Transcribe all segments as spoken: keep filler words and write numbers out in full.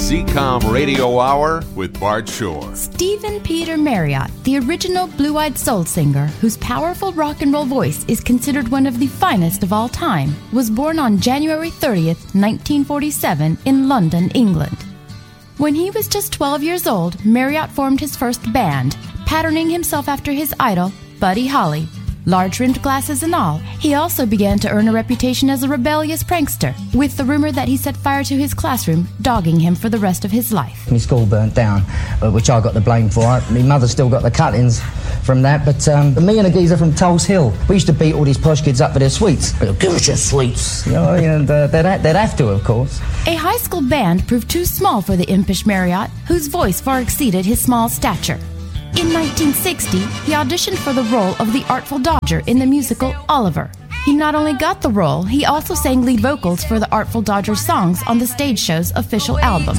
Z COM Radio Hour with Bart Shore. Stephen Peter Marriott, the original blue-eyed soul singer, whose powerful rock and roll voice is considered one of the finest of all time, was born on January thirtieth, nineteen forty-seven in London, England. When he was just twelve years old, Marriott formed his first band, patterning himself after his idol, Buddy Holly. Large-rimmed glasses and all, he also began to earn a reputation as a rebellious prankster, with the rumor that he set fire to his classroom, dogging him for the rest of his life. My school burnt down, uh, which I got the blame for. My mother still got the cuttings from that, but um, me and a geezer from Tulse Hill, we used to beat all these posh kids up for their sweets. Give us your sweets. You know, and uh, they'd, they'd have to, of course. A high school band proved too small for the impish Marriott, whose voice far exceeded his small stature. In nineteen sixty, he auditioned for the role of the Artful Dodger in the musical Oliver. He not only got the role, he also sang lead vocals for the Artful Dodger songs on the stage show's official album.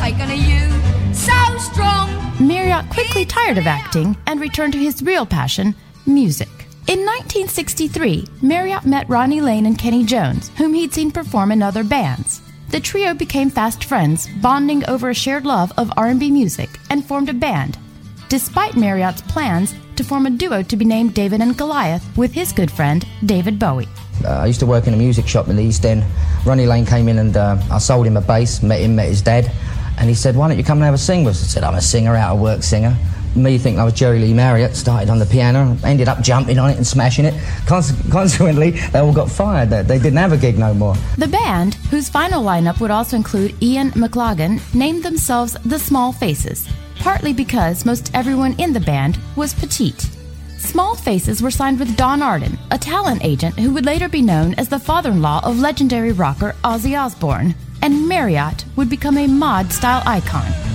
So strong. Marriott quickly tired of acting and returned to his real passion, music. In nineteen sixty-three, Marriott met Ronnie Lane and Kenny Jones, whom he'd seen perform in other bands. The trio became fast friends, bonding over a shared love of R and B music, and formed a band, despite Marriott's plans to form a duo to be named David and Goliath with his good friend, David Bowie. Uh, I used to work in a music shop in the East End. Ronnie Lane came in and uh, I sold him a bass, met him, met his dad, and he said, why don't you come and have a sing with us? I said, I'm a singer, out of work singer. Me thinking I was Jerry Lee Marriott, started on the piano, ended up jumping on it and smashing it. Conse- consequently, they all got fired. They, they didn't have a gig no more. The band, whose final lineup would also include Ian McLagan, named themselves the Small Faces, partly because most everyone in the band was petite. Small Faces were signed with Don Arden, a talent agent who would later be known as the father-in-law of legendary rocker Ozzy Osbourne, and Marriott would become a mod-style icon.